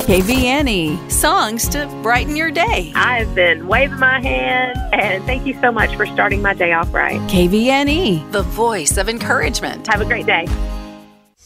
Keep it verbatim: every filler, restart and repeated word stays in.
K V N E, songs to brighten your day. I've been waving my hand, and thank you so much for starting my day off right. K V N E, the voice of encouragement. Have a great day.